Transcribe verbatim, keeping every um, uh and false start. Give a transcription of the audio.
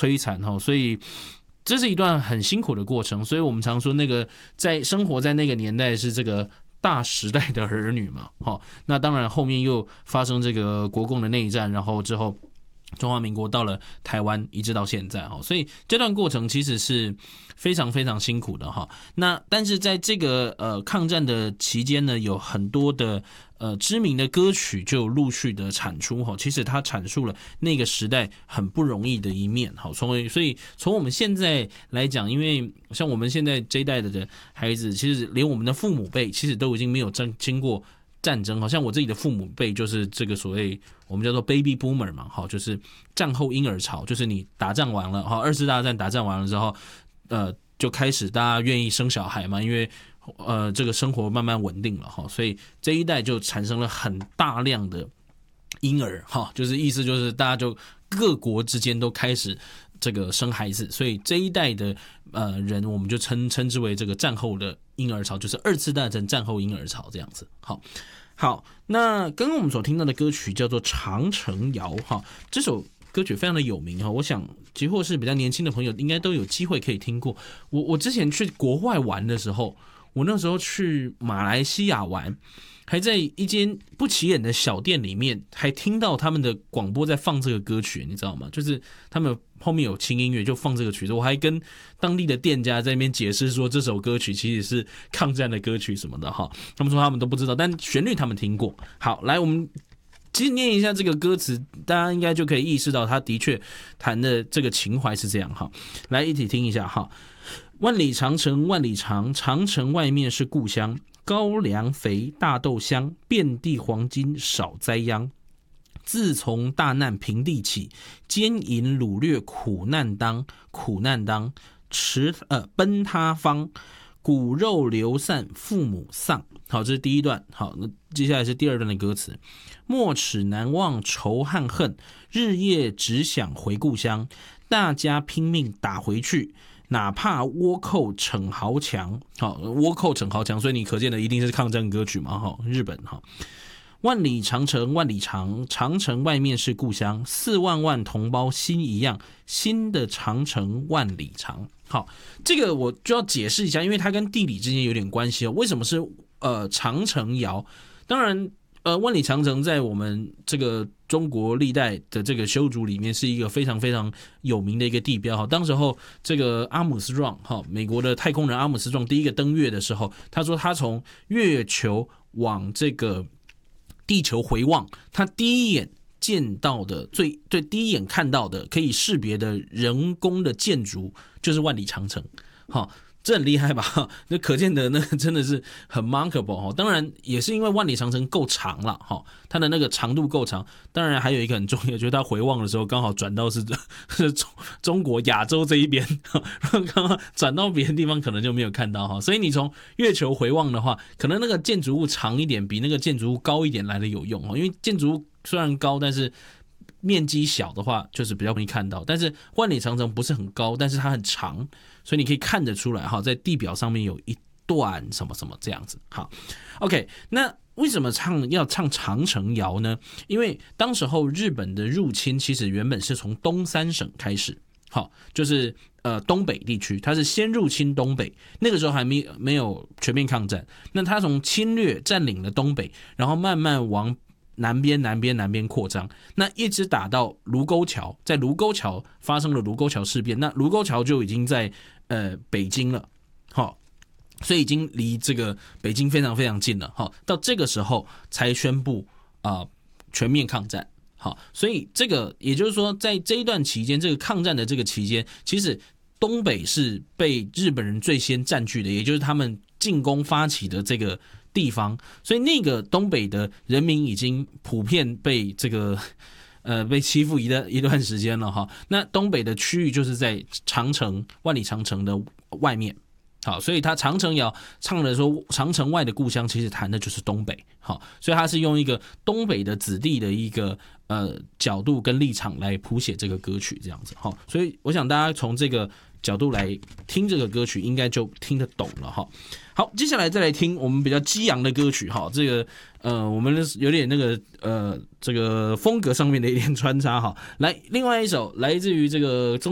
摧残哈，所以这是一段很辛苦的过程。所以我们常说那个在生活在那个年代是这个大时代的儿女嘛，哈，那当然后面又发生这个国共的内战，然后之后中华民国到了台湾，一直到现在哈，所以这段过程其实是非常非常辛苦的哈。那但是在这个呃抗战的期间呢，有很多的呃知名的歌曲就陆续的产出哈。其实它阐述了那个时代很不容易的一面哈。从所以从我们现在来讲，因为像我们现在这一代的孩子，其实连我们的父母辈，其实都已经没有经过战争，好像我自己的父母辈就是这个所谓我们叫做 baby boomer 嘛，好，就是战后婴儿潮，就是你打仗完了，哈，二次大战打仗完了之后，呃，就开始大家愿意生小孩嘛，因为呃这个生活慢慢稳定了哈，所以这一代就产生了很大量的婴儿哈，就是意思就是大家就各国之间都开始这个生孩子，所以这一代的呃人我们就称称之为这个战后的婴儿潮，就是二次大战战后婴儿潮这样子。好，好，那刚刚我们所听到的歌曲叫做《长城谣》哈，这首歌曲非常的有名哈，我想即或是比较年轻的朋友应该都有机会可以听过。我我之前去国外玩的时候，我那时候去马来西亚玩，还在一间不起眼的小店里面，还听到他们的广播在放这个歌曲，你知道吗？就是他们后面有轻音乐就放这个曲子，我还跟当地的店家在那边解释说这首歌曲其实是抗战的歌曲什么的哈，他们说他们都不知道，但旋律他们听过。好，来我们其实念一下这个歌词，大家应该就可以意识到他的确谈的这个情怀是这样哈。来一起听一下哈。万里长城万里长，长城外面是故乡，高粱肥大豆香，遍地黄金少栽秧。自从大难平地起，奸淫掳掠苦难当，苦难当，驰呃奔他方，骨肉流散父母丧。好，这是第一段。好，那接下来是第二段的歌词。莫齿难忘仇汉恨，日夜只想回故乡，大家拼命打回去，哪怕倭寇逞豪强。好，倭寇逞豪强，所以你可见的一定是抗战歌曲嘛。好，日本哈。万里长城万里长，长城外面是故乡，四万万同胞心一样，新的长城万里长。好，这个我就要解释一下，因为它跟地理之间有点关系哦。为什么是呃长城谣？当然，呃万里长城在我们这个中国历代的这个修筑里面是一个非常非常有名的一个地标哈。当时候这个阿姆斯壮哈，美国的太空人阿姆斯壮第一个登月的时候，他说他从月球往这个地球回望，他第一眼见到的最对第一眼看到的可以识别的人工的建筑就是万里长城。好，这很厉害吧？那可见的那真的是很 remarkable。 当然也是因为万里长城够长了，它的那个长度够长。当然还有一个很重要，就是它回望的时候刚好转到是是中国亚洲这一边，刚刚转到别的地方可能就没有看到。所以你从月球回望的话，可能那个建筑物长一点比那个建筑物高一点来的有用，因为建筑物虽然高，但是面积小的话就是比较容易看到。但是万里长城不是很高，但是它很长，所以你可以看得出来哈，在地表上面有一段什么什么这样子。好 ，OK， 那为什么唱要唱长城谣呢？因为当时候日本的入侵其实原本是从东三省开始，好，就是呃东北地区，它是先入侵东北，那个时候还没没有全面抗战，那它从侵略占领了东北，然后慢慢往南边南边南边扩张，那一直打到卢沟桥，在卢沟桥发生了卢沟桥事变，那卢沟桥就已经在呃北京了，好，所以已经离这个北京非常非常近了，好，到这个时候才宣布啊、呃、全面抗战，好，所以这个也就是说，在这一段期间，这个抗战的这个期间，其实东北是被日本人最先占据的，也就是他们进攻发起的这个地方，所以那个东北的人民已经普遍被这个呃被欺负一段一段时间了哈。那东北的区域就是在长城万里长城的外面，好，所以他长城谣唱的说长城外的故乡，其实谈的就是东北，好，所以他是用一个东北的子弟的一个呃角度跟立场来谱写这个歌曲这样子，好，所以我想大家从这个角度来听这个歌曲，应该就听得懂了哈。好，接下来再来听我们比较激昂的歌曲哈，这个呃，我们有点那个呃，这个风格上面的一点穿插哈。来，另外一首来自于这个中。